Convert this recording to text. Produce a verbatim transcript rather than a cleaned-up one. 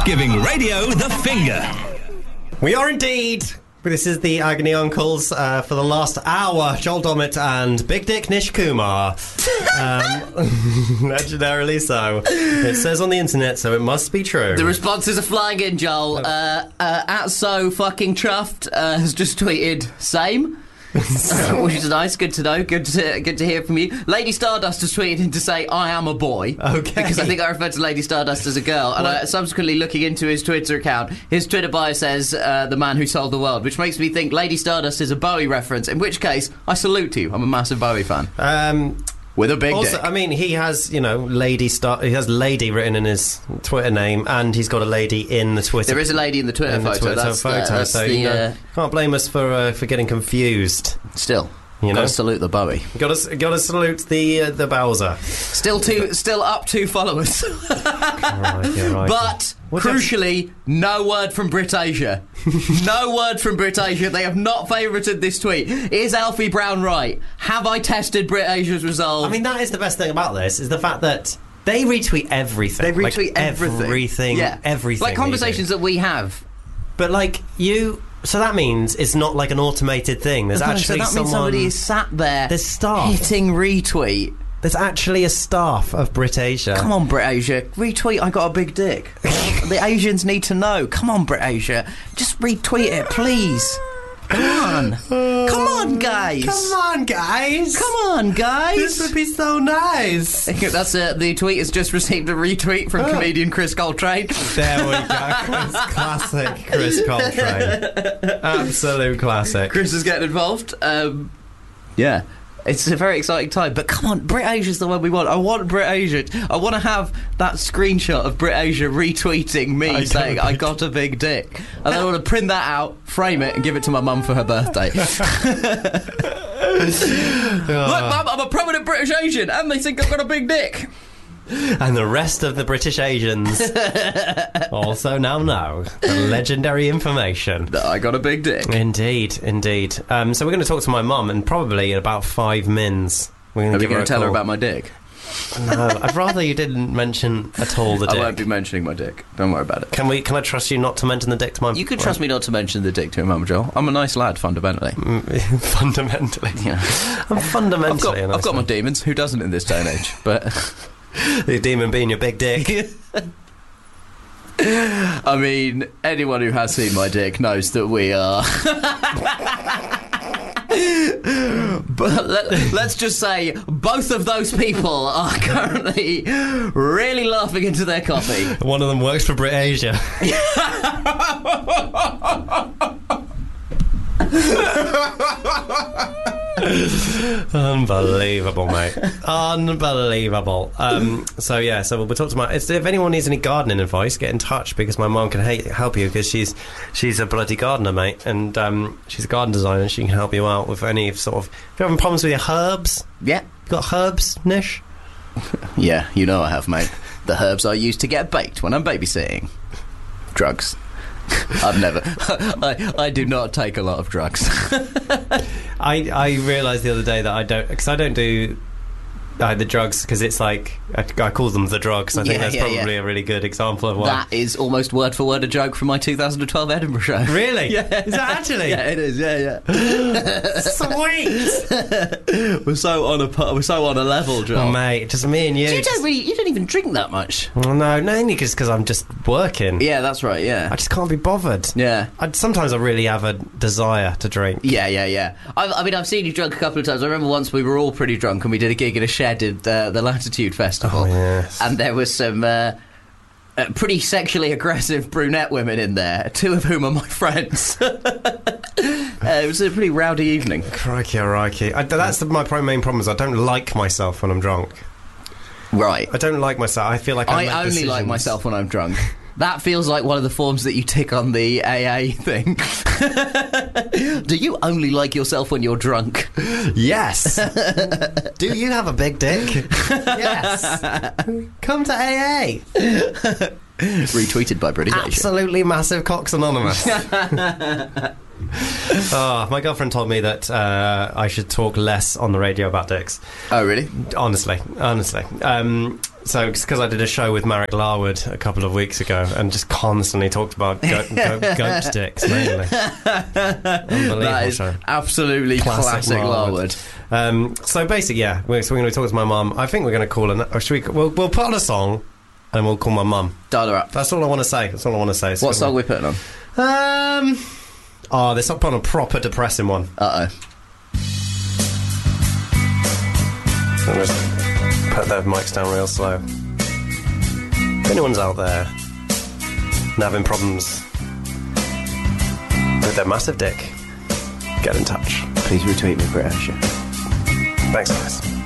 Giving radio the finger. We are indeed. This is the Agony Uncles uh, for the last hour. Joel Dommett and Big Dick Nish Kumar. Um, legendarily so. It says on the internet, so it must be true. The responses are flying in, Joel. Uh, uh, at so fucking chuffed uh, has just tweeted, same. Which is nice, good to know, good to good to hear from you. Lady Stardust has tweeted in to say, I am a boy. Okay. Because I think I referred to Lady Stardust as a girl. And I, subsequently looking into his Twitter account, his Twitter bio says, uh, the man who sold the world, which makes me think Lady Stardust is a Bowie reference, in which case, I salute you. I'm a massive Bowie fan. Um... With a big also, dick. I mean, he has, you know, Lady Star. He has Lady written in his Twitter name, and he's got a lady in the Twitter. There is a lady in the Twitter in the photo. Twitter that's photo. The, that's so the, you know, uh, can't blame us for uh, for getting confused. Still, you know, gotta salute the Bowie. Got to got to salute the uh, the Bowser. Still two, still up two followers. Right, yeah, right. But What's crucially, that? no word from Britasia. No word from Britasia. They have not favourited this tweet. Is Alfie Brown right? Have I tested Britasia's resolve? I mean, that is the best thing about this, is the fact that they retweet everything. They retweet like, everything. Everything. Yeah. Everything. Like conversations that we have. But, like, you... So that means it's not like an automated thing. There's Okay, actually so that someone... means somebody is sat there... There's staff. Hitting retweet. There's actually a staff of Britasia. Come on, Britasia. Retweet, I got a big dick. The Asians need to know. Come on, Britasia. Just retweet it, please. Come on. Come on, guys. Come on, guys. Come on, guys. This would be so nice. That's uh, the tweet has just received a retweet from oh. comedian Chris Coltrane. There we go. Chris, classic Chris Coltrane. Absolute classic. Chris is getting involved. Um, yeah. It's a very exciting time, but come on, Britasia's the one we want. I want Britasia. I want to have that screenshot of Britasia retweeting me I saying I got a big dick, and then I want to print that out, frame it, and give it to my mum for her birthday. Look, Mum, I'm a prominent British Asian, and they think I've got a big dick. And the rest of the British Asians also now know the legendary information that I got a big dick. Indeed, indeed. Um, so we're going to talk to my mum, and probably in about five mins we're going to give her a tell call. her about my dick. No, I'd rather you didn't mention at all the dick. I won't be mentioning my dick. Don't worry about it. Can we? Can I trust you not to mention the dick to my? You could trust me not to mention the dick to Mum, Joel. I'm a nice lad, fundamentally. fundamentally, yeah. I'm fundamentally. I've got, a nice I've got my demons. Who doesn't in this day and age? But the demon being your big dick. I mean, anyone who has seen my dick knows that we are. But let, let's just say both of those people are currently really laughing into their coffee. One of them works for Britasia. Unbelievable, mate. Unbelievable. Um, so yeah, so we'll talk to my. If anyone needs any gardening advice, get in touch, because my mum can ha- help you, because she's she's a bloody gardener, mate, and um, she's a garden designer. She can help you out with any sort of. If you're having problems with your herbs, yeah, you got herbs, Nish? Yeah, you know I have, mate. The herbs I use to get baked when I'm babysitting. Drugs. I've never. I, I do not take a lot of drugs. I I realised the other day that I don't, because I don't do uh, the drugs, because it's like I, I call them the drugs. I think yeah, that's yeah, probably yeah. a really good example of one. That is almost word for word a joke from my two thousand twelve Edinburgh show. Really? Yeah. Is that actually? Yeah, it is. Yeah, yeah. Sweet. We're so on a we're so on a level, Joel. Oh, mate, just me and you. So you don't really, you don't even drink that much. Well, no, mainly just because I'm just working. Yeah, that's right. Yeah, I just can't be bothered. Yeah. I, sometimes I really have a desire to drink. Yeah, yeah, yeah. I've, I mean, I've seen you drunk a couple of times. I remember once we were all pretty drunk and we did a gig in a shed at uh, the Latitude Festival. Oh, yes. And there was some uh, uh, pretty sexually aggressive brunette women in there, two of whom are my friends. uh, it was a pretty rowdy evening. Crikey, crikey. I, that's the, my main problem is I don't like myself when I'm drunk. Right. I don't like myself. I feel like I, I make only decisions. like myself when I'm drunk. That feels like one of the forms that you tick on the A A thing. Do you only like yourself when you're drunk? Yes. Do you have a big dick? Yes. Come to A A. Retweeted by British Asia. Absolutely massive cocks anonymous. Oh, my girlfriend told me that uh, I should talk less on the radio about dicks. Oh, really? Honestly, honestly. Um, so, because I did a show with Marek Larwood a couple of weeks ago and just constantly talked about goat, goat, goat dicks, mainly. Unbelievable That is show. absolutely classic, classic Larwood. Um, so, basically, yeah, we're, so we're going to talk to my mum. I think we're going to call her... Or should we, we'll, we'll put on a song and we'll call my mum. Dial her up. That's all I want to say. That's all I want to say. What song are we putting on? Um... Oh, they're put on a proper depressing one. Uh-oh. So I'm just put their mics down real slow. If anyone's out there and having problems with their massive dick, get in touch. Please retweet me, Brit Asia. Thanks, guys.